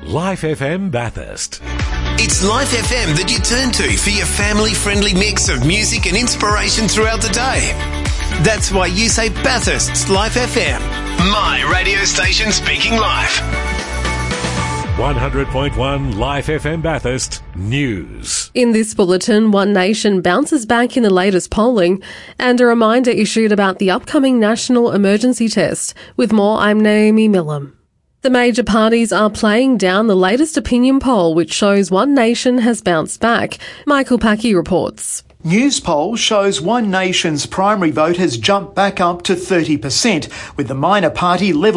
Life FM Bathurst. It's Life FM that you turn to for your family-friendly mix of music and inspiration throughout the day. That's why you say Bathurst's Life FM. My radio station speaking live. 100.1 Life FM Bathurst News. In this bulletin, One Nation bounces back in the latest polling and a reminder issued about the upcoming national emergency test. With more, I'm Naomi Millam. The major parties are playing down the latest opinion poll, which shows One Nation has bounced back. Michael Packy reports. Newspoll shows One Nation's primary vote has jumped back up to 30%, with the minor party level